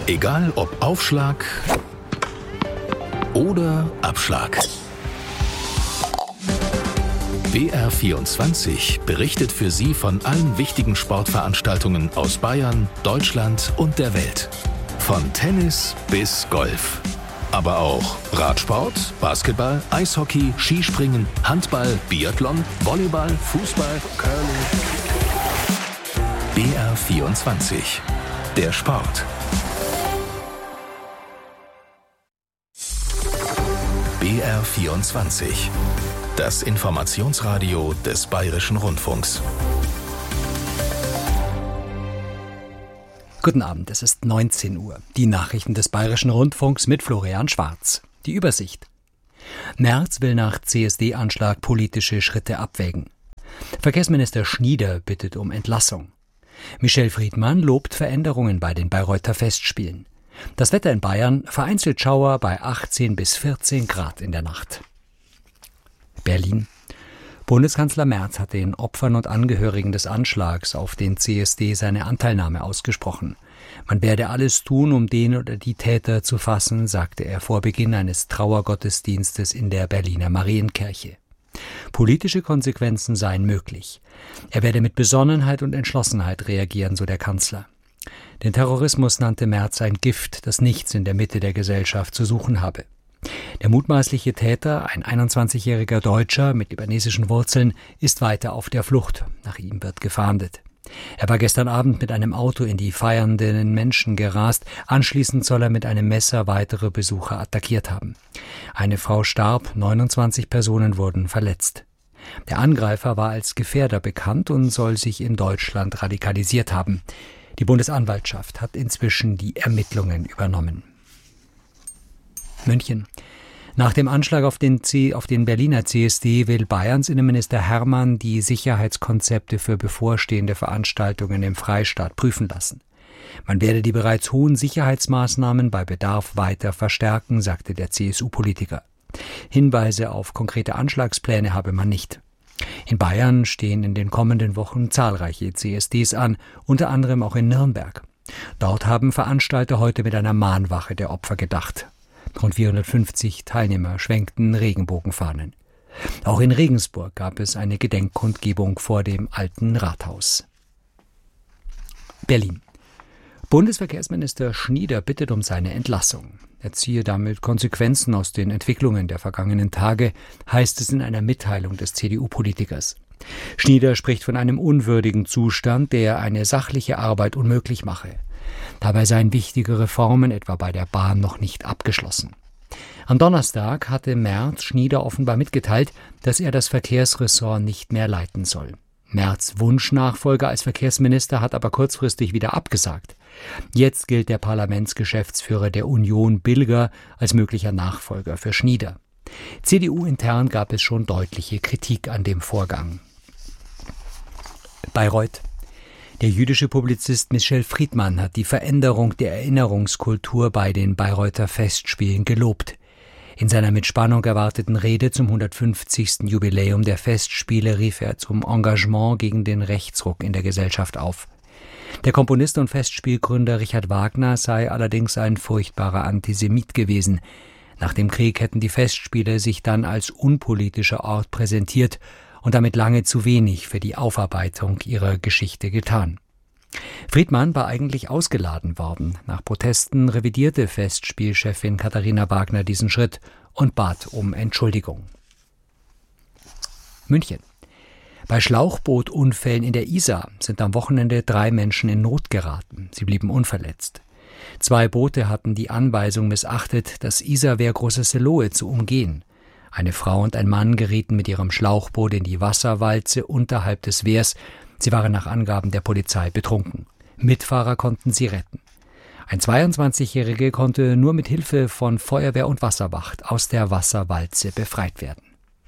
Egal ob Aufschlag oder Abschlag. BR24 berichtet für Sie von allen wichtigen Sportveranstaltungen aus Bayern, Deutschland und der Welt. Von Tennis bis Golf. Aber auch Radsport, Basketball, Eishockey, Skispringen, Handball, Biathlon, Volleyball, Fußball, Curling. BR24. Der Sport. BR24. Das Informationsradio des Bayerischen Rundfunks. Guten Abend, es ist 19 Uhr. Die Nachrichten des Bayerischen Rundfunks mit Florian Schwarz. Die Übersicht. Merz will nach CSD-Anschlag politische Schritte abwägen. Verkehrsminister Schnieder bittet um Entlassung. Michel Friedmann lobt Veränderungen bei den Bayreuther Festspielen. Das Wetter in Bayern, vereinzelt Schauer bei 18 bis 14 Grad in der Nacht. Berlin. Bundeskanzler Merz hat den Opfern und Angehörigen des Anschlags auf den CSD seine Anteilnahme ausgesprochen. Man werde alles tun, um den oder die Täter zu fassen, sagte er vor Beginn eines Trauergottesdienstes in der Berliner Marienkirche. Politische Konsequenzen seien möglich. Er werde mit Besonnenheit und Entschlossenheit reagieren, so der Kanzler. Den Terrorismus nannte Merz ein Gift, das nichts in der Mitte der Gesellschaft zu suchen habe. Der mutmaßliche Täter, ein 21-jähriger Deutscher mit libanesischen Wurzeln, ist weiter auf der Flucht. Nach ihm wird gefahndet. Er war gestern Abend mit einem Auto in die feiernden Menschen gerast. Anschließend soll er mit einem Messer weitere Besucher attackiert haben. Eine Frau starb, 29 Personen wurden verletzt. Der Angreifer war als Gefährder bekannt und soll sich in Deutschland radikalisiert haben. Die Bundesanwaltschaft hat inzwischen die Ermittlungen übernommen. München. Nach dem Anschlag auf den Berliner CSD will Bayerns Innenminister Hermann die Sicherheitskonzepte für bevorstehende Veranstaltungen im Freistaat prüfen lassen. Man werde die bereits hohen Sicherheitsmaßnahmen bei Bedarf weiter verstärken, sagte der CSU-Politiker. Hinweise auf konkrete Anschlagspläne habe man nicht. In Bayern stehen in den kommenden Wochen zahlreiche CSDs an, unter anderem auch in Nürnberg. Dort haben Veranstalter heute mit einer Mahnwache der Opfer gedacht. Rund 450 Teilnehmer schwenkten Regenbogenfahnen. Auch in Regensburg gab es eine Gedenkkundgebung vor dem Alten Rathaus. Berlin. Bundesverkehrsminister Schnieder bittet um seine Entlassung. Er ziehe damit Konsequenzen aus den Entwicklungen der vergangenen Tage, heißt es in einer Mitteilung des CDU-Politikers. Schnieder spricht von einem unwürdigen Zustand, der eine sachliche Arbeit unmöglich mache. Dabei seien wichtige Reformen, etwa bei der Bahn, noch nicht abgeschlossen. Am Donnerstag hatte Merz Schnieder offenbar mitgeteilt, dass er das Verkehrsressort nicht mehr leiten soll. Merz' Wunschnachfolger als Verkehrsminister hat aber kurzfristig wieder abgesagt. Jetzt gilt der Parlamentsgeschäftsführer der Union Bilger als möglicher Nachfolger für Schnieder. CDU-intern gab es schon deutliche Kritik an dem Vorgang. Bayreuth. Der jüdische Publizist Michel Friedmann hat die Veränderung der Erinnerungskultur bei den Bayreuther Festspielen gelobt. In seiner mit Spannung erwarteten Rede zum 150. Jubiläum der Festspiele rief er zum Engagement gegen den Rechtsruck in der Gesellschaft auf. Der Komponist und Festspielgründer Richard Wagner sei allerdings ein furchtbarer Antisemit gewesen. Nach dem Krieg hätten die Festspiele sich dann als unpolitischer Ort präsentiert und damit lange zu wenig für die Aufarbeitung ihrer Geschichte getan. Friedmann war eigentlich ausgeladen worden. Nach Protesten revidierte Festspielchefin Katharina Wagner diesen Schritt und bat um Entschuldigung. München. Bei Schlauchbootunfällen in der Isar sind am Wochenende 3 Menschen in Not geraten. Sie blieben unverletzt. 2 Boote hatten die Anweisung missachtet, das Isarwehr Große-Selohe zu umgehen. Eine Frau und ein Mann gerieten mit ihrem Schlauchboot in die Wasserwalze unterhalb des Wehrs. Sie waren nach Angaben der Polizei betrunken. Mitfahrer konnten sie retten. Ein 22-Jähriger konnte nur mit Hilfe von Feuerwehr und Wasserwacht aus der Wasserwalze befreit werden.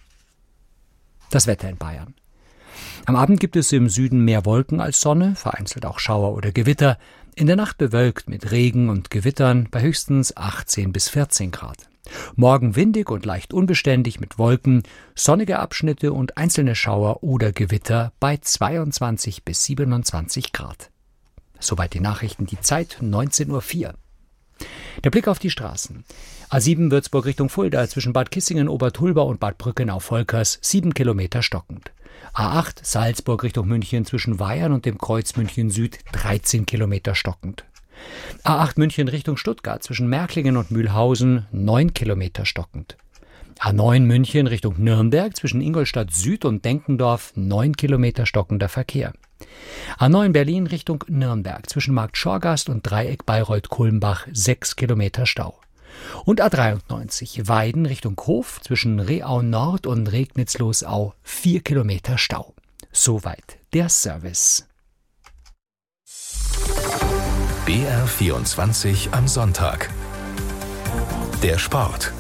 Das Wetter in Bayern. Am Abend gibt es im Süden mehr Wolken als Sonne, vereinzelt auch Schauer oder Gewitter. In der Nacht bewölkt mit Regen und Gewittern bei höchstens 18 bis 14 Grad. Morgen windig und leicht unbeständig mit Wolken, sonnige Abschnitte und einzelne Schauer oder Gewitter bei 22 bis 27 Grad. Soweit die Nachrichten, die Zeit 19:04 Uhr. Der Blick auf die Straßen. A7 Würzburg Richtung Fulda zwischen Bad Kissingen, Obertulba und Bad Brückenau-Volkers 7 Kilometer stockend. A8 Salzburg Richtung München zwischen Weyern und dem Kreuz München Süd 13 Kilometer stockend. A8 München Richtung Stuttgart zwischen Märklingen und Mühlhausen 9 Kilometer stockend. A9 München Richtung Nürnberg zwischen Ingolstadt Süd und Denkendorf 9 Kilometer stockender Verkehr. A9 Berlin Richtung Nürnberg zwischen Markt Schorgast und Dreieck Bayreuth-Kulmbach 6 Kilometer Stau. Und A93 Weiden Richtung Hof zwischen Reau Nord und Regnitz-Losau 4 Kilometer Stau. Soweit der Service. BR24 am Sonntag. Der Sport.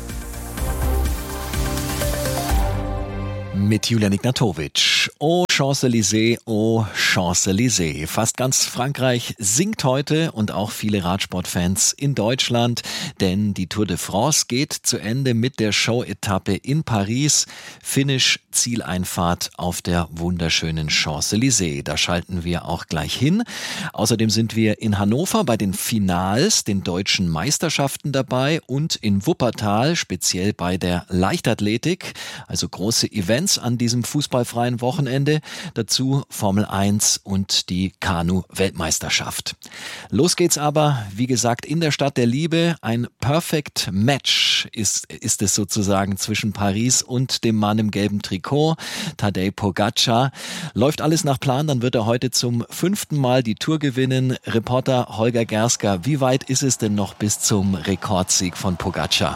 Mit Julian Ignatowitsch. Oh Champs-Élysées, oh Champs-Élysées. Fast ganz Frankreich singt heute und auch viele Radsportfans in Deutschland, denn die Tour de France geht zu Ende mit der Show-Etappe in Paris. Finish, Zieleinfahrt auf der wunderschönen Champs-Élysées. Da schalten wir auch gleich hin. Außerdem sind wir in Hannover bei den Finals, den deutschen Meisterschaften dabei und in Wuppertal, speziell bei der Leichtathletik, also große Events an diesem fußballfreien Wochenende. Dazu Formel 1 und die Kanu-Weltmeisterschaft. Los geht's aber, wie gesagt, in der Stadt der Liebe. Ein Perfect Match ist es sozusagen zwischen Paris und dem Mann im gelben Trikot, Tadej Pogačar. Läuft alles nach Plan, dann wird er heute zum 5. Mal die Tour gewinnen. Reporter Holger Gersker, wie weit ist es denn noch bis zum Rekordsieg von Pogačar?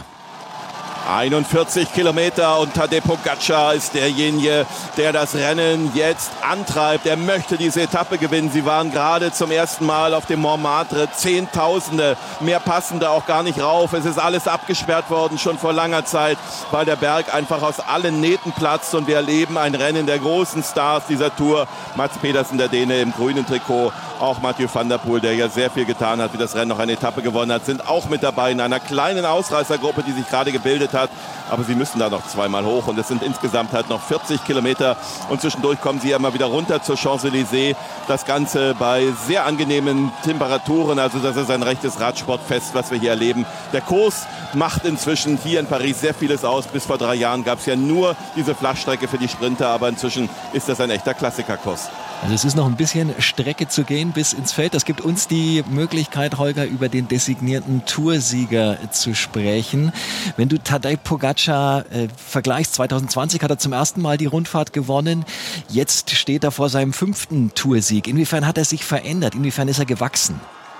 41 Kilometer und Tadej Pogačar ist derjenige, der das Rennen jetzt antreibt. Er möchte diese Etappe gewinnen. Sie waren gerade zum ersten Mal auf dem Montmartre. Zehntausende, mehr passende auch gar nicht rauf. Es ist alles abgesperrt worden, schon vor langer Zeit, weil der Berg einfach aus allen Nähten platzt. Und wir erleben ein Rennen der großen Stars dieser Tour. Mats Pedersen, der Däne im grünen Trikot. Auch Mathieu van der Poel, der ja sehr viel getan hat, wie das Rennen noch eine Etappe gewonnen hat, sind auch mit dabei in einer kleinen Ausreißergruppe, die sich gerade gebildet hat. Aber sie müssen da noch zweimal hoch und es sind insgesamt halt noch 40 Kilometer. Und zwischendurch kommen sie ja immer wieder runter zur Champs-Élysées. Das Ganze bei sehr angenehmen Temperaturen. Also das ist ein rechtes Radsportfest, was wir hier erleben. Der Kurs macht inzwischen hier in Paris sehr vieles aus. Bis vor 3 Jahren gab es ja nur diese Flachstrecke für die Sprinter. Aber inzwischen ist das ein echter Klassikerkurs. Also es ist noch ein bisschen Strecke zu gehen bis ins Feld. Das gibt uns die Möglichkeit, Holger, über den designierten Toursieger zu sprechen. Wenn du Tadej Pogačar vergleichst, 2020 hat er zum ersten Mal die Rundfahrt gewonnen. Jetzt steht er vor seinem 5. Toursieg. Inwiefern hat er sich verändert? Inwiefern ist er gewachsen?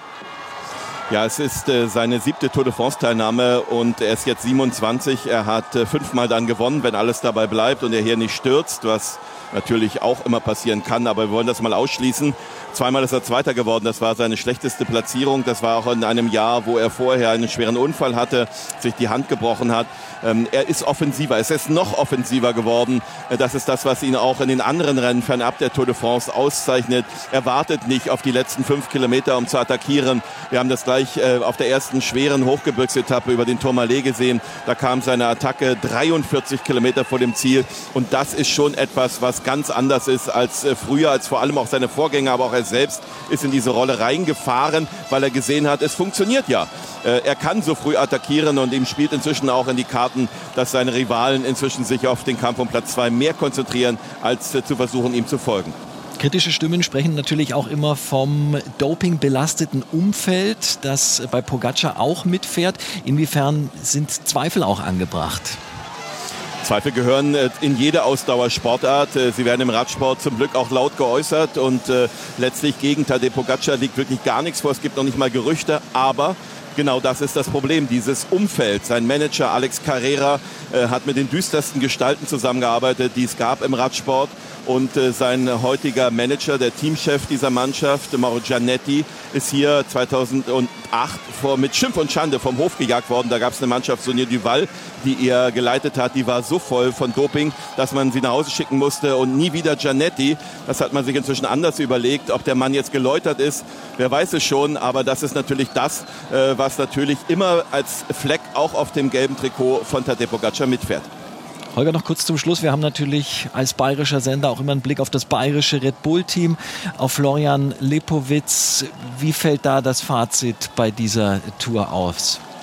Ja, es ist seine 7. Tour de France-Teilnahme und er ist jetzt 27. Er hat 5-mal dann gewonnen, wenn alles dabei bleibt und er hier nicht stürzt, was natürlich auch immer passieren kann, aber wir wollen das mal ausschließen. 2-mal ist er Zweiter geworden, das war seine schlechteste Platzierung. Das war auch in einem Jahr, wo er vorher einen schweren Unfall hatte, sich die Hand gebrochen hat. Er ist offensiver, es ist noch offensiver geworden. Das ist das, was ihn auch in den anderen Rennen fernab der Tour de France auszeichnet. Er wartet nicht auf die letzten 5 Kilometer, um zu attackieren. Wir haben das gleich auf der ersten schweren Hochgebirgsetappe über den Tourmalet gesehen. Da kam seine Attacke 43 Kilometer vor dem Ziel. Und das ist schon etwas, was ganz anders ist als früher, als vor allem auch seine Vorgänger, aber auch er selbst ist in diese Rolle reingefahren, weil er gesehen hat, es funktioniert ja. Er kann so früh attackieren und ihm spielt inzwischen auch in die Karten, dass seine Rivalen inzwischen sich auf den Kampf um Platz 2 mehr konzentrieren, als zu versuchen, ihm zu folgen. Kritische Stimmen sprechen natürlich auch immer vom dopingbelasteten Umfeld, das bei Pogačar auch mitfährt. Inwiefern sind Zweifel auch angebracht? Zweifel gehören in jede Ausdauersportart. Sie werden im Radsport zum Glück auch laut geäußert und letztlich gegen Tadej Pogačar liegt wirklich gar nichts vor. Es gibt noch nicht mal Gerüchte, aber genau das ist das Problem, dieses Umfeld. Sein Manager Alex Carrera hat mit den düstersten Gestalten zusammengearbeitet, die es gab im Radsport. Und sein heutiger Manager, der Teamchef dieser Mannschaft, Mauro Giannetti, ist hier 2008 mit Schimpf und Schande vom Hof gejagt worden. Da gab es eine Mannschaft, Sonia Duval, die er geleitet hat. Die war so voll von Doping, dass man sie nach Hause schicken musste. Und nie wieder Giannetti. Das hat man sich inzwischen anders überlegt. Ob der Mann jetzt geläutert ist, wer weiß es schon. Aber das ist natürlich das, was natürlich immer als Fleck auch auf dem gelben Trikot von Tadej Pogačar mitfährt. Holger, noch kurz zum Schluss. Wir haben natürlich als bayerischer Sender auch immer einen Blick auf das bayerische Red Bull-Team, auf Florian Lipowitz. Wie fällt da das Fazit bei dieser Tour aus?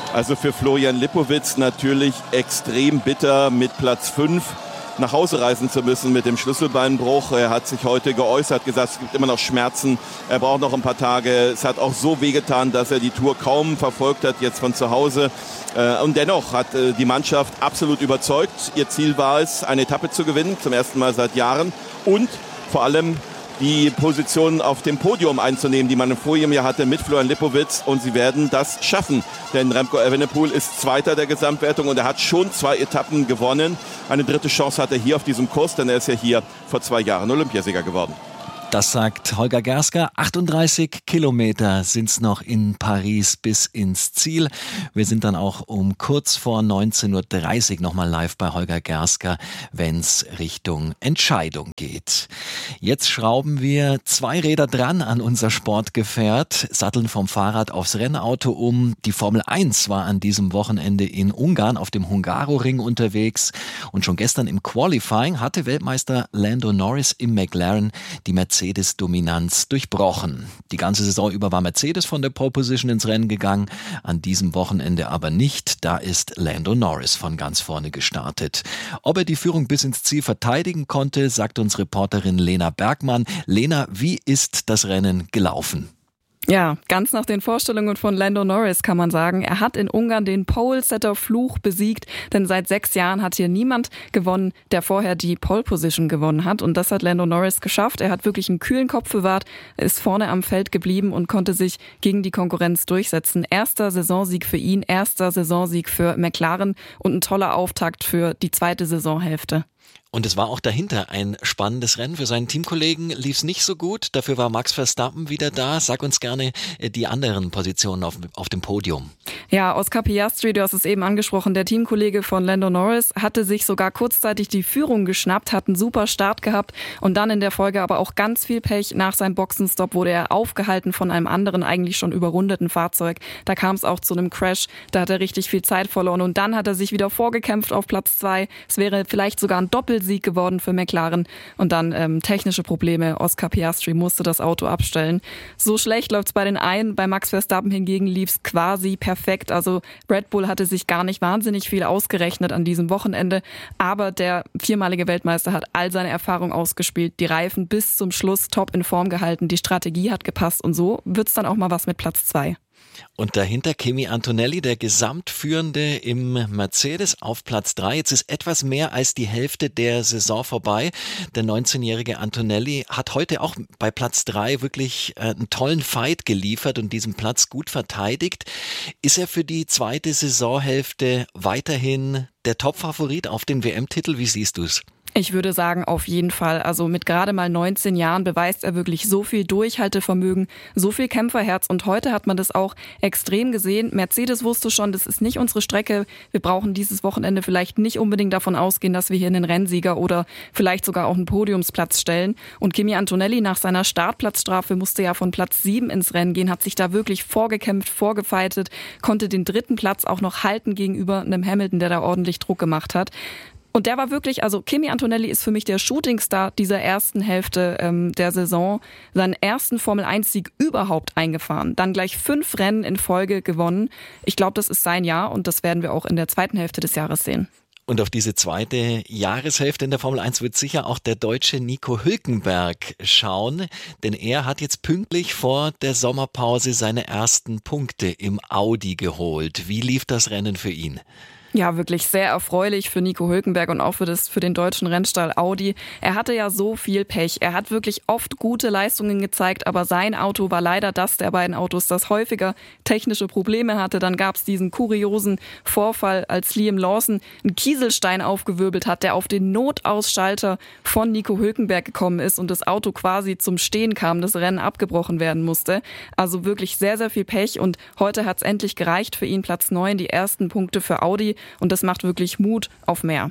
Also für Florian Lipowitz natürlich extrem bitter, mit Platz 5 nach Hause reisen zu müssen mit dem Schlüsselbeinbruch. Er hat sich heute geäußert, gesagt, es gibt immer noch Schmerzen, er braucht noch ein paar Tage. Es hat auch so wehgetan, dass er die Tour kaum verfolgt hat, jetzt von zu Hause. Und dennoch hat die Mannschaft absolut überzeugt. Ihr Ziel war es, eine Etappe zu gewinnen, zum ersten Mal seit Jahren. Und vor allem die Position auf dem Podium einzunehmen, die man im Vorjahr Jahr hatte mit Florian Lipowitz. Und sie werden das schaffen. Denn Remco Evenepoel ist Zweiter der Gesamtwertung und er hat schon 2 Etappen gewonnen. Eine dritte Chance hat er hier auf diesem Kurs, denn er ist ja hier vor 2 Jahren Olympiasieger geworden. Das sagt Holger Gersker. 38 Kilometer sind's noch in Paris bis ins Ziel. Wir sind dann auch um kurz vor 19.30 Uhr nochmal live bei Holger Gersker, wenn's Richtung Entscheidung geht. Jetzt schrauben wir 2 Räder dran an unser Sportgefährt, satteln vom Fahrrad aufs Rennauto um. Die Formel 1 war an diesem Wochenende in Ungarn auf dem Hungaroring unterwegs und schon gestern im Qualifying hatte Weltmeister Lando Norris im McLaren die Mercedes-Dominanz durchbrochen. Die ganze Saison über war Mercedes von der Pole Position ins Rennen gegangen, an diesem Wochenende aber nicht. Da ist Lando Norris von ganz vorne gestartet. Ob er die Führung bis ins Ziel verteidigen konnte, sagt uns Reporterin Lena Bergmann. Lena, wie ist das Rennen gelaufen? Ja, ganz nach den Vorstellungen von Lando Norris kann man sagen, er hat in Ungarn den Pole-Setter-Fluch besiegt, denn seit 6 Jahren hat hier niemand gewonnen, der vorher die Pole-Position gewonnen hat und das hat Lando Norris geschafft. Er hat wirklich einen kühlen Kopf bewahrt, ist vorne am Feld geblieben und konnte sich gegen die Konkurrenz durchsetzen. Erster Saisonsieg für ihn, erster Saisonsieg für McLaren und ein toller Auftakt für die zweite Saisonhälfte. Und es war auch dahinter ein spannendes Rennen. Für seinen Teamkollegen lief es nicht so gut. Dafür war Max Verstappen wieder da. Sag uns gerne die anderen Positionen auf dem Podium. Ja, Oscar Piastri, du hast es eben angesprochen, der Teamkollege von Lando Norris, hatte sich sogar kurzzeitig die Führung geschnappt, hat einen super Start gehabt und dann in der Folge aber auch ganz viel Pech. Nach seinem Boxenstopp wurde er aufgehalten von einem anderen, eigentlich schon überrundeten Fahrzeug. Da kam es auch zu einem Crash, da hat er richtig viel Zeit verloren und dann hat er sich wieder vorgekämpft auf Platz 2. Es wäre vielleicht sogar ein Doppelsieg geworden für McLaren und dann technische Probleme. Oscar Piastri musste das Auto abstellen. So schlecht läuft's bei den einen, bei Max Verstappen hingegen lief's quasi perfekt. Also Red Bull hatte sich gar nicht wahnsinnig viel ausgerechnet an diesem Wochenende, aber der 4-malige Weltmeister hat all seine Erfahrung ausgespielt, die Reifen bis zum Schluss top in Form gehalten, die Strategie hat gepasst und so wird's dann auch mal was mit Platz 2. Und dahinter Kimi Antonelli, der Gesamtführende im Mercedes auf Platz 3. Jetzt ist etwas mehr als die Hälfte der Saison vorbei. Der 19-jährige Antonelli hat heute auch bei Platz 3 wirklich einen tollen Fight geliefert und diesen Platz gut verteidigt. Ist er für die zweite Saisonhälfte weiterhin der Top-Favorit auf den WM-Titel? Wie siehst du es? Ich würde sagen, auf jeden Fall. Also mit gerade mal 19 Jahren beweist er wirklich so viel Durchhaltevermögen, so viel Kämpferherz. Und heute hat man das auch extrem gesehen. Mercedes wusste schon, das ist nicht unsere Strecke. Wir brauchen dieses Wochenende vielleicht nicht unbedingt davon ausgehen, dass wir hier einen Rennsieger oder vielleicht sogar auch einen Podiumsplatz stellen. Und Kimi Antonelli nach seiner Startplatzstrafe musste ja von Platz 7 ins Rennen gehen, hat sich da wirklich vorgekämpft, vorgefeitet, konnte den 3. Platz auch noch halten gegenüber einem Hamilton, der da ordentlich Druck gemacht hat. Und der war wirklich, also Kimi Antonelli ist für mich der Shootingstar dieser ersten Hälfte der Saison. Seinen ersten Formel-1-Sieg überhaupt eingefahren. Dann gleich 5 Rennen in Folge gewonnen. Ich glaube, das ist sein Jahr und das werden wir auch in der zweiten Hälfte des Jahres sehen. Und auf diese zweite Jahreshälfte in der Formel 1 wird sicher auch der deutsche Nico Hülkenberg schauen, denn er hat jetzt pünktlich vor der Sommerpause seine ersten Punkte im Audi geholt. Wie lief das Rennen für ihn? Ja, wirklich sehr erfreulich für Nico Hülkenberg und auch für den deutschen Rennstall Audi. Er hatte ja so viel Pech. Er hat wirklich oft gute Leistungen gezeigt, aber sein Auto war leider das der beiden Autos, das häufiger technische Probleme hatte. Dann gab es diesen kuriosen Vorfall, als Liam Lawson einen Kieselstein aufgewirbelt hat, der auf den Notausschalter von Nico Hülkenberg gekommen ist und das Auto quasi zum Stehen kam, das Rennen abgebrochen werden musste. Also wirklich sehr, sehr viel Pech und heute hat es endlich gereicht für ihn. Platz 9, die ersten Punkte für Audi. Und das macht wirklich Mut auf mehr.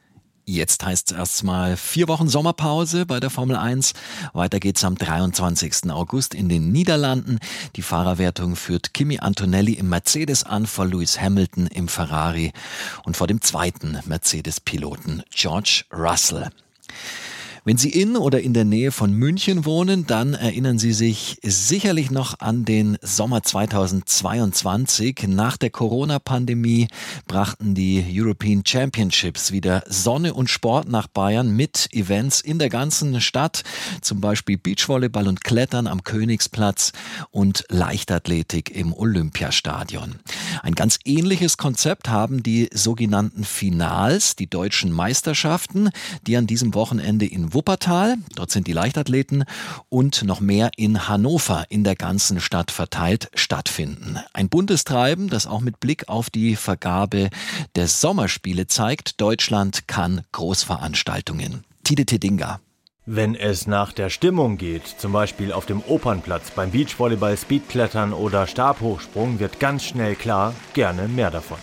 Jetzt heißt es erstmal 4 Wochen Sommerpause bei der Formel 1. Weiter geht's am 23. August in den Niederlanden. Die Fahrerwertung führt Kimi Antonelli im Mercedes an, vor Lewis Hamilton im Ferrari und vor dem zweiten Mercedes-Piloten George Russell. Wenn Sie in oder in der Nähe von München wohnen, dann erinnern Sie sich sicherlich noch an den Sommer 2022. Nach der Corona-Pandemie brachten die European Championships wieder Sonne und Sport nach Bayern mit Events in der ganzen Stadt, zum Beispiel Beachvolleyball und Klettern am Königsplatz und Leichtathletik im Olympiastadion. Ein ganz ähnliches Konzept haben die sogenannten Finals, die deutschen Meisterschaften, die an diesem Wochenende in Wuppertal, dort sind die Leichtathleten, und noch mehr in Hannover in der ganzen Stadt verteilt stattfinden. Ein buntes Treiben, das auch mit Blick auf die Vergabe der Sommerspiele zeigt, Deutschland kann Großveranstaltungen. Tide Tedinga. Wenn es nach der Stimmung geht, zum Beispiel auf dem Opernplatz, beim Beachvolleyball, Speedklettern oder Stabhochsprung, wird ganz schnell klar, gerne mehr davon.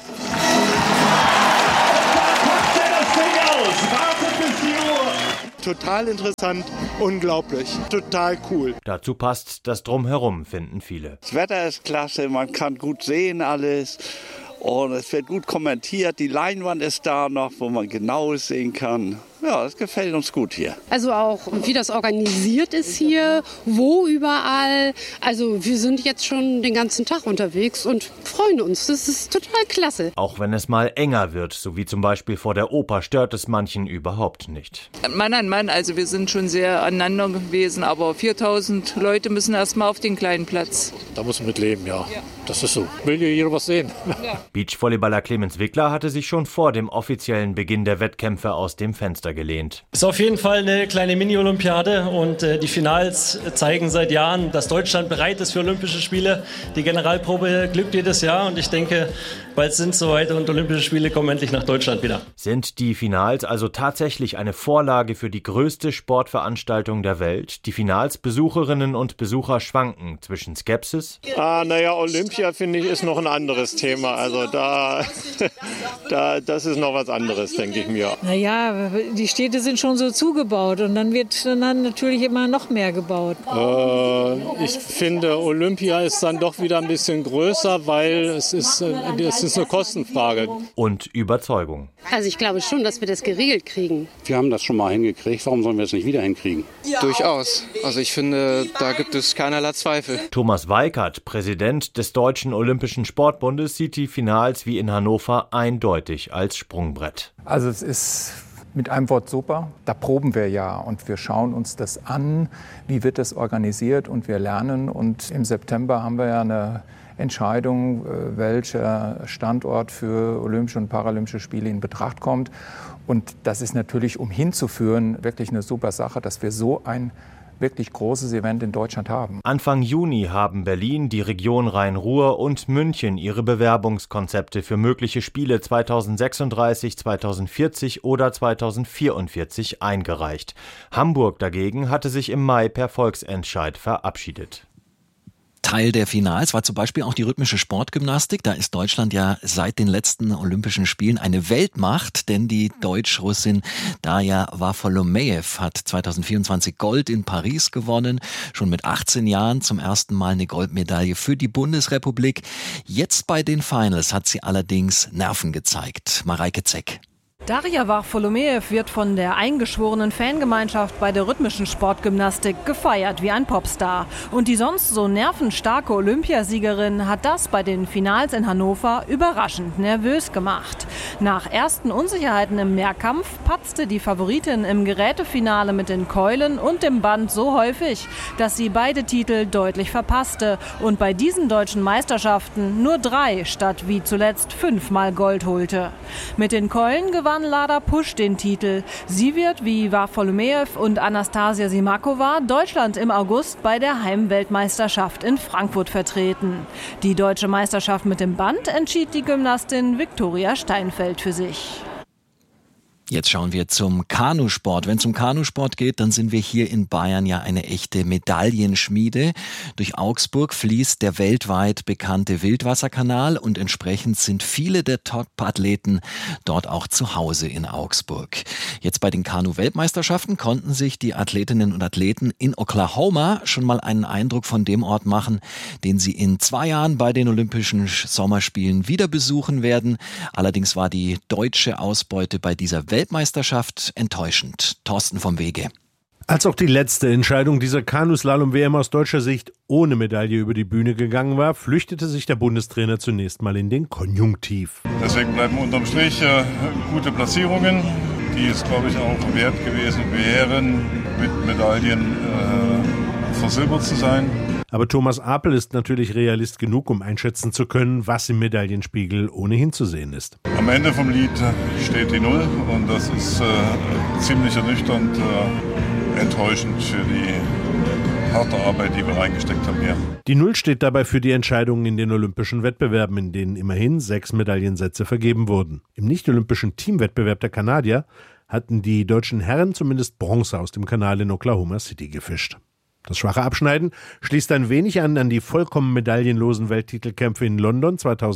Total interessant, unglaublich, total cool. Dazu passt das Drumherum, finden viele. Das Wetter ist klasse, man kann gut sehen alles und es wird gut kommentiert. Die Leinwand ist da noch, wo man genau sehen kann. Ja, das gefällt uns gut hier. Also auch, wie das organisiert ist hier, wo überall. Also wir sind jetzt schon den ganzen Tag unterwegs und freuen uns. Das ist total klasse. Auch wenn es mal enger wird, so wie zum Beispiel vor der Oper, stört es manchen überhaupt nicht. Mann an Mann, also wir sind schon sehr aneinander gewesen, aber 4000 Leute müssen erst mal auf den kleinen Platz. Da muss man mit leben, ja. Das ist so. Will ja jeder was sehen. Ja. Beachvolleyballer Clemens Wickler hatte sich schon vor dem offiziellen Beginn der Wettkämpfe aus dem Fenster gelehnt. Ist auf jeden Fall eine kleine Mini-Olympiade und die Finals zeigen seit Jahren, dass Deutschland bereit ist für Olympische Spiele. Die Generalprobe glückt jedes Jahr und ich denke, bald sind es soweit und Olympische Spiele kommen endlich nach Deutschland wieder. Sind die Finals also tatsächlich eine Vorlage für die größte Sportveranstaltung der Welt? Die Finals, Besucherinnen und Besucher schwanken zwischen Skepsis. Naja, Olympia finde ich ist noch ein anderes Thema. Also das ist noch was anderes, denke ich mir. Naja, die Städte sind schon so zugebaut und dann wird dann natürlich immer noch mehr gebaut. Ich finde, Olympia ist dann doch wieder ein bisschen größer, weil es ist eine Kostenfrage. Und Überzeugung. Also ich glaube schon, dass wir das geregelt kriegen. Wir haben das schon mal hingekriegt, warum sollen wir es nicht wieder hinkriegen? Ja. Durchaus. Also ich finde, da gibt es keinerlei Zweifel. Thomas Weikert, Präsident des Deutschen Olympischen Sportbundes, sieht die Finals wie in Hannover eindeutig als Sprungbrett. Also es ist mit einem Wort super. Da proben wir ja und wir schauen uns das an, wie wird das organisiert und wir lernen. Und im September haben wir ja eine Entscheidung, welcher Standort für Olympische und Paralympische Spiele in Betracht kommt. Und das ist natürlich, um hinzuführen, wirklich eine super Sache, dass wir so ein wirklich großes Event in Deutschland haben. Anfang Juni haben Berlin, die Region Rhein-Ruhr und München ihre Bewerbungskonzepte für mögliche Spiele 2036, 2040 oder 2044 eingereicht. Hamburg dagegen hatte sich im Mai per Volksentscheid verabschiedet. Teil der Finals war zum Beispiel auch die rhythmische Sportgymnastik. Da ist Deutschland ja seit den letzten Olympischen Spielen eine Weltmacht, denn die Deutsch-Russin Darja Wafolomejew hat 2024 Gold in Paris gewonnen. Schon mit 18 Jahren zum ersten Mal eine Goldmedaille für die Bundesrepublik. Jetzt bei den Finals hat sie allerdings Nerven gezeigt. Mareike Zeck. Darja Wafolomejew wird von der eingeschworenen Fangemeinschaft bei der rhythmischen Sportgymnastik gefeiert wie ein Popstar. Und die sonst so nervenstarke Olympiasiegerin hat das bei den Finals in Hannover überraschend nervös gemacht. Nach ersten Unsicherheiten im Mehrkampf patzte die Favoritin im Gerätefinale mit den Keulen und dem Band so häufig, dass sie beide Titel deutlich verpasste und bei diesen deutschen Meisterschaften nur 3 statt wie zuletzt 5-mal Gold holte. Mit den Keulen gewann Lada Pusch den Titel. Sie wird wie Wafolomejew und Anastasia Simakova Deutschland im August bei der Heimweltmeisterschaft in Frankfurt vertreten. Die deutsche Meisterschaft mit dem Band entschied die Gymnastin Viktoria Steinfeld für sich. Jetzt schauen wir zum Kanusport. Wenn es um Kanusport geht, dann sind wir hier in Bayern ja eine echte Medaillenschmiede. Durch Augsburg fließt der weltweit bekannte Wildwasserkanal und entsprechend sind viele der Top-Athleten dort auch zu Hause in Augsburg. Jetzt bei den Kanu-Weltmeisterschaften konnten sich die Athletinnen und Athleten in Oklahoma schon mal einen Eindruck von dem Ort machen, den sie in 2 Jahren bei den Olympischen Sommerspielen wieder besuchen werden. Allerdings war die deutsche Ausbeute bei dieser Weltmeisterschaft enttäuschend. Thorsten vom Wege. Als auch die letzte Entscheidung dieser Kanuslalom-WM aus deutscher Sicht ohne Medaille über die Bühne gegangen war, flüchtete sich der Bundestrainer zunächst mal in den Konjunktiv. Deswegen bleiben unterm Strich gute Platzierungen, die es, glaube ich, auch wert gewesen wären, mit Medaillen versilbert zu sein. Aber Thomas Apel ist natürlich Realist genug, um einschätzen zu können, was im Medaillenspiegel ohnehin zu sehen ist. Am Ende vom Lied steht die 0 und das ist ziemlich ernüchternd, enttäuschend für die harte Arbeit, die wir reingesteckt haben hier. Die 0 steht dabei für die Entscheidungen in den olympischen Wettbewerben, in denen immerhin 6 Medaillensätze vergeben wurden. Im nicht-olympischen Teamwettbewerb der Kanadier hatten die deutschen Herren zumindest Bronze aus dem Kanal in Oklahoma City gefischt. Das schwache Abschneiden schließt ein wenig an die vollkommen medaillenlosen Welttitelkämpfe in London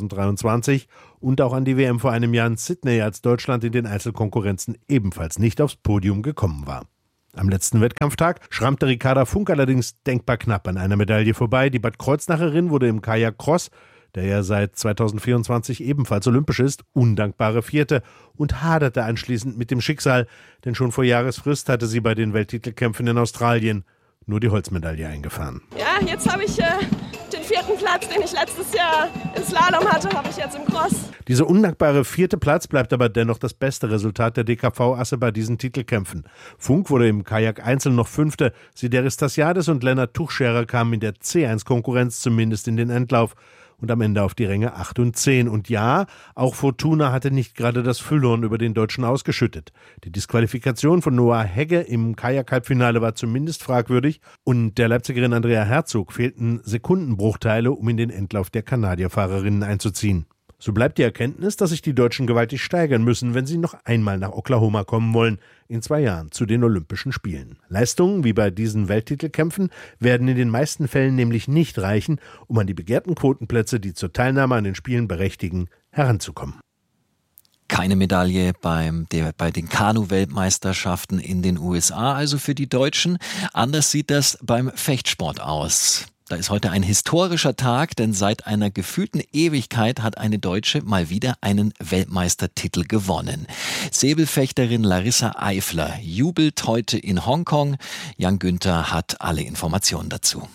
2023 und auch an die WM vor einem Jahr in Sydney, als Deutschland in den Einzelkonkurrenzen ebenfalls nicht aufs Podium gekommen war. Am letzten Wettkampftag schrammte Ricarda Funk allerdings denkbar knapp an einer Medaille vorbei. Die Bad Kreuznacherin wurde im Kajak-Cross, der ja seit 2024 ebenfalls olympisch ist, undankbare Vierte und haderte anschließend mit dem Schicksal, denn schon vor Jahresfrist hatte sie bei den Welttitelkämpfen in Australien nur die Holzmedaille eingefahren. Ja, jetzt habe ich den 4. Platz, den ich letztes Jahr im Slalom hatte, habe ich jetzt im Cross. Dieser undankbare 4. Platz bleibt aber dennoch das beste Resultat der DKV-Asse bei diesen Titelkämpfen. Funk wurde im Kajak-Einzel noch 5. Sideris Tassiadis und Lennart Tuchscherer kamen in der C1-Konkurrenz zumindest in den Endlauf und am Ende auf die Ränge 8 und 10. Und ja, auch Fortuna hatte nicht gerade das Füllhorn über den Deutschen ausgeschüttet. Die Disqualifikation von Noah Hegge im Kajak-Halbfinale war zumindest fragwürdig und der Leipzigerin Andrea Herzog fehlten Sekundenbruchteile, um in den Endlauf der Kanadierfahrerinnen einzuziehen. So bleibt die Erkenntnis, dass sich die Deutschen gewaltig steigern müssen, wenn sie noch einmal nach Oklahoma kommen wollen, in 2 Jahren zu den Olympischen Spielen. Leistungen wie bei diesen Welttitelkämpfen werden in den meisten Fällen nämlich nicht reichen, um an die begehrten Quotenplätze, die zur Teilnahme an den Spielen berechtigen, heranzukommen. Keine Medaille bei den Kanu-Weltmeisterschaften in den USA, also für die Deutschen. Anders sieht das beim Fechtsport aus. Da ist heute ein historischer Tag, denn seit einer gefühlten Ewigkeit hat eine Deutsche mal wieder einen Weltmeistertitel gewonnen. Säbelfechterin Larissa Eifler jubelt heute in Hongkong. Jan Günther hat alle Informationen dazu.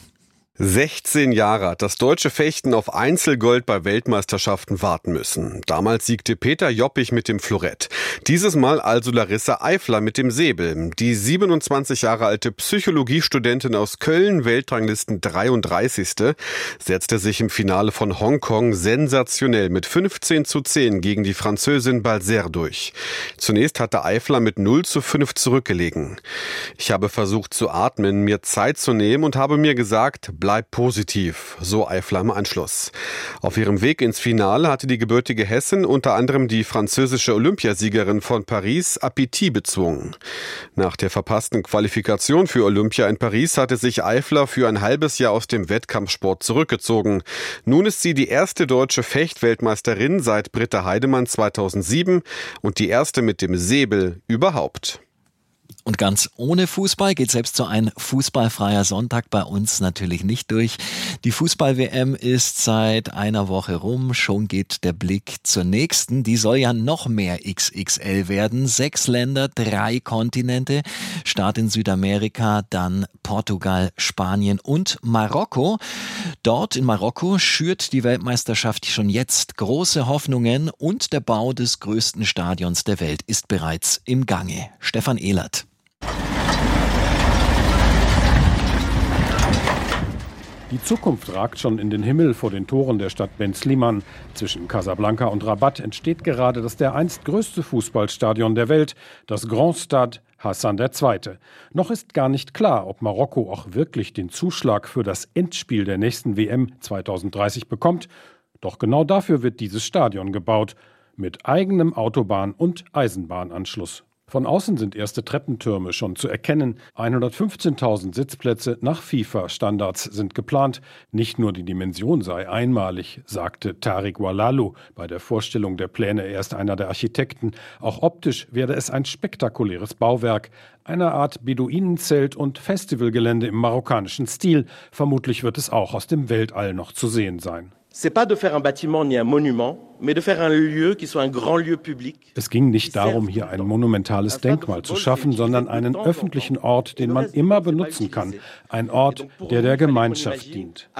16 Jahre hat das deutsche Fechten auf Einzelgold bei Weltmeisterschaften warten müssen. Damals siegte Peter Joppich mit dem Florett. Dieses Mal also Larissa Eifler mit dem Säbel. Die 27 Jahre alte Psychologiestudentin aus Köln, Weltranglisten 33. setzte sich im Finale von Hongkong sensationell mit 15:10 gegen die Französin Balzer durch. Zunächst hatte Eifler mit 0:5 zurückgelegen. Ich habe versucht zu atmen, mir Zeit zu nehmen und habe mir gesagt, bleib positiv, so Eifler im Anschluss. Auf ihrem Weg ins Finale hatte die gebürtige Hessin unter anderem die französische Olympiasiegerin von Paris Appetit bezwungen. Nach der verpassten Qualifikation für Olympia in Paris hatte sich Eifler für ein halbes Jahr aus dem Wettkampfsport zurückgezogen. Nun ist sie die erste deutsche Fechtweltmeisterin seit Britta Heidemann 2007 und die erste mit dem Säbel überhaupt. Und ganz ohne Fußball geht selbst so ein fußballfreier Sonntag bei uns natürlich nicht durch. Die Fußball-WM ist seit einer Woche rum. Schon geht der Blick zur nächsten. Die soll ja noch mehr XXL werden. 6 Länder, 3 Kontinente. Start in Südamerika, dann Portugal, Spanien und Marokko. Dort in Marokko schürt die Weltmeisterschaft schon jetzt große Hoffnungen und der Bau des größten Stadions der Welt ist bereits im Gange. Stefan Ehlert. Die Zukunft ragt schon in den Himmel vor den Toren der Stadt Ben Sliman. Zwischen Casablanca und Rabat entsteht gerade das dereinst größte Fußballstadion der Welt, das Grand Stade Hassan II. Noch ist gar nicht klar, ob Marokko auch wirklich den Zuschlag für das Endspiel der nächsten WM 2030 bekommt. Doch genau dafür wird dieses Stadion gebaut, mit eigenem Autobahn- und Eisenbahnanschluss. Von außen sind erste Treppentürme schon zu erkennen. 115.000 Sitzplätze nach FIFA-Standards sind geplant. Nicht nur die Dimension sei einmalig, sagte Tariq Walalu bei der Vorstellung der Pläne. Er ist einer der Architekten. Auch optisch werde es ein spektakuläres Bauwerk. Eine Art Beduinenzelt und Festivalgelände im marokkanischen Stil. Vermutlich wird es auch aus dem Weltall noch zu sehen sein. Es ging nicht darum, hier ein monumentales Denkmal zu schaffen, sondern einen öffentlichen Ort, den man immer benutzen kann. Ein Ort, der der Gemeinschaft dient.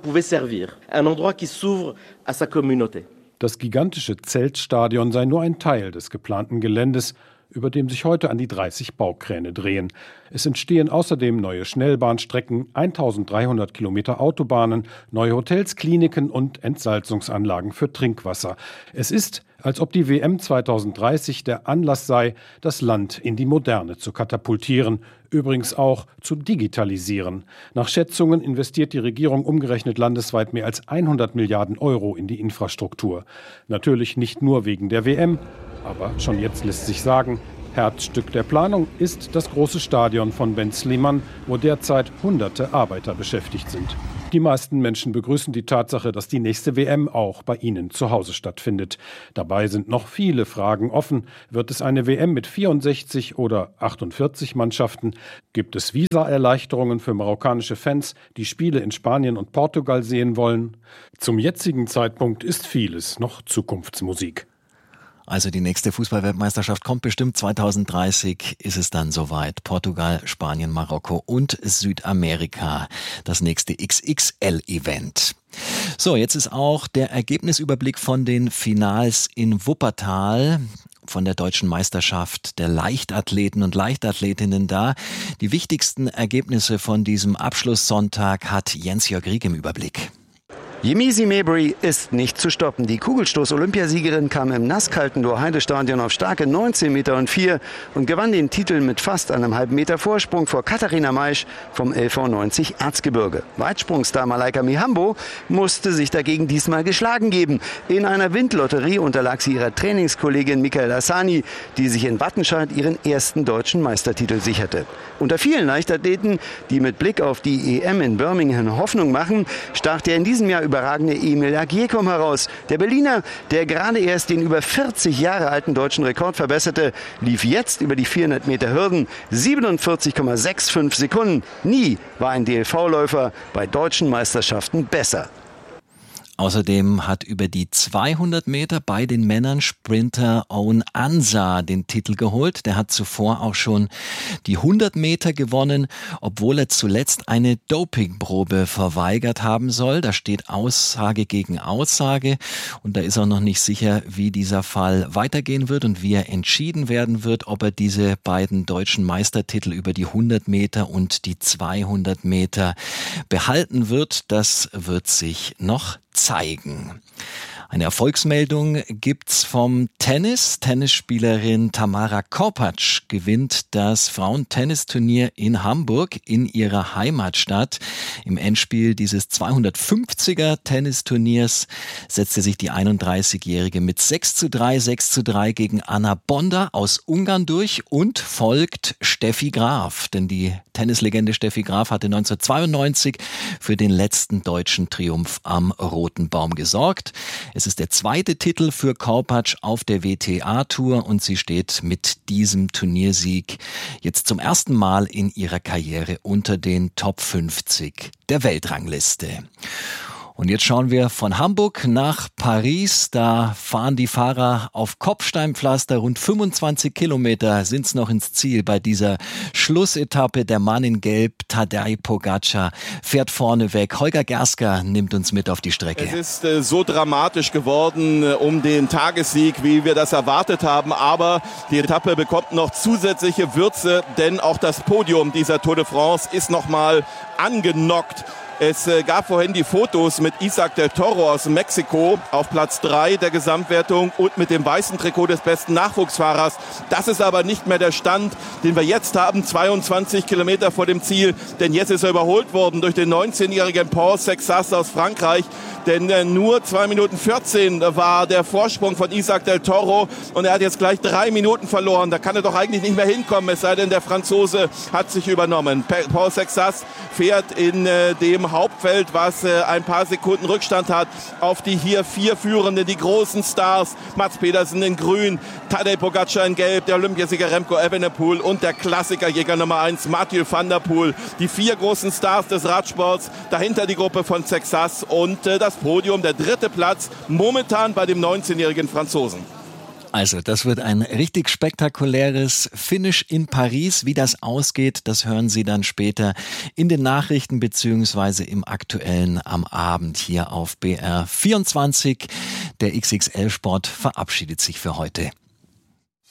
Das gigantische Zeltstadion sei nur ein Teil des geplanten Geländes, über dem sich heute an die 30 Baukräne drehen. Es entstehen außerdem neue Schnellbahnstrecken, 1300 Kilometer Autobahnen, neue Hotels, Kliniken und Entsalzungsanlagen für Trinkwasser. Es ist, als ob die WM 2030 der Anlass sei, das Land in die Moderne zu katapultieren, übrigens auch zu digitalisieren. Nach Schätzungen investiert die Regierung umgerechnet landesweit mehr als 100 Milliarden Euro in die Infrastruktur. Natürlich nicht nur wegen der WM, aber schon jetzt lässt sich sagen, Herzstück der Planung ist das große Stadion von Ben Sliman, wo derzeit hunderte Arbeiter beschäftigt sind. Die meisten Menschen begrüßen die Tatsache, dass die nächste WM auch bei ihnen zu Hause stattfindet. Dabei sind noch viele Fragen offen. Wird es eine WM mit 64 oder 48 Mannschaften? Gibt es Visaerleichterungen für marokkanische Fans, die Spiele in Spanien und Portugal sehen wollen? Zum jetzigen Zeitpunkt ist vieles noch Zukunftsmusik. Also die nächste Fußball-Weltmeisterschaft kommt bestimmt 2030, ist es dann soweit. Portugal, Spanien, Marokko und Südamerika. Das nächste XXL-Event. So, jetzt ist auch der Ergebnisüberblick von den Finals in Wuppertal von der deutschen Meisterschaft der Leichtathleten und Leichtathletinnen da. Die wichtigsten Ergebnisse von diesem Abschlusssonntag hat Jens-Jörg Rieck im Überblick. Yemisi Mabry ist nicht zu stoppen. Die Kugelstoß-Olympiasiegerin kam im nasskalten Dor-Heide-Stadion auf starke 19,04 Meter und gewann den Titel mit fast einem halben Meter Vorsprung vor Katharina Maisch vom LV 90 Erzgebirge. Weitsprungstar Malaika Mihambo musste sich dagegen diesmal geschlagen geben. In einer Windlotterie unterlag sie ihrer Trainingskollegin Michaela Sani, die sich in Wattenscheid ihren ersten deutschen Meistertitel sicherte. Unter vielen Leichtathleten, die mit Blick auf die EM in Birmingham Hoffnung machen, stach der in diesem Jahr überragende Emil Agiekom heraus. Der Berliner, der gerade erst den über 40 Jahre alten deutschen Rekord verbesserte, lief jetzt über die 400 Meter Hürden 47,65 Sekunden. Nie war ein DLV-Läufer bei deutschen Meisterschaften besser. Außerdem hat über die 200 Meter bei den Männern Sprinter Owen Ansah den Titel geholt. Der hat zuvor auch schon die 100 Meter gewonnen, obwohl er zuletzt eine Dopingprobe verweigert haben soll. Da steht Aussage gegen Aussage und da ist auch noch nicht sicher, wie dieser Fall weitergehen wird und wie er entschieden werden wird, ob er diese beiden deutschen Meistertitel über die 100 Meter und die 200 Meter behalten wird. Das wird sich noch zeigen. Eine Erfolgsmeldung gibt's vom Tennis. Tennisspielerin Tamara Korpatsch gewinnt das Frauentennisturnier in Hamburg in ihrer Heimatstadt. Im Endspiel dieses 250er Tennisturniers setzte sich die 31-Jährige mit 6:3, 6:3 gegen Anna Bonda aus Ungarn durch und folgt Steffi Graf. Denn die Tennislegende Steffi Graf hatte 1992 für den letzten deutschen Triumph am Roten Baum gesorgt. Es ist der zweite Titel für Korpatsch auf der WTA-Tour und sie steht mit diesem Turniersieg jetzt zum ersten Mal in ihrer Karriere unter den Top 50 der Weltrangliste. Und jetzt schauen wir von Hamburg nach Paris. Da fahren die Fahrer auf Kopfsteinpflaster. Rund 25 Kilometer sind es noch ins Ziel bei dieser Schlussetappe. Der Mann in Gelb, Tadej Pogačar, fährt vorne weg. Holger Gersker nimmt uns mit auf die Strecke. Es ist so dramatisch geworden um den Tagessieg, wie wir das erwartet haben. Aber die Etappe bekommt noch zusätzliche Würze, denn auch das Podium dieser Tour de France ist nochmal angenockt. Es gab vorhin die Fotos mit Isaac del Toro aus Mexiko auf Platz 3 der Gesamtwertung und mit dem weißen Trikot des besten Nachwuchsfahrers. Das ist aber nicht mehr der Stand, den wir jetzt haben, 22 Kilometer vor dem Ziel. Denn jetzt ist er überholt worden durch den 19-jährigen Paul Sexas aus Frankreich. Denn nur 2 Minuten 14 war der Vorsprung von Isaac del Toro und er hat jetzt gleich 3 Minuten verloren. Da kann er doch eigentlich nicht mehr hinkommen, es sei denn, der Franzose hat sich übernommen. Paul Sexas fährt in dem im Hauptfeld, was ein paar Sekunden Rückstand hat auf die hier 4 Führenden, die großen Stars. Mats Pedersen in grün, Tadej Pogačar in gelb, der Olympiasieger Remco Evenepoel und der Klassikerjäger Nummer 1 Mathieu van der Poel. Die 4 großen Stars des Radsports, dahinter die Gruppe von Texas und das Podium, der 3. Platz, momentan bei dem 19-jährigen Franzosen. Also, das wird ein richtig spektakuläres Finish in Paris. Wie das ausgeht, das hören Sie dann später in den Nachrichten beziehungsweise im Aktuellen am Abend hier auf BR24. Der XXL Sport verabschiedet sich für heute.